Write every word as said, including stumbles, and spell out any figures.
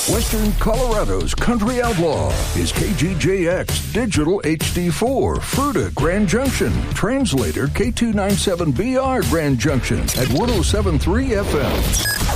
Western Colorado's country outlaw is K G J X Digital H D four, Fruita, Grand Junction. Translator K two ninety-seven B R, Grand Junction at one oh seven point three F M.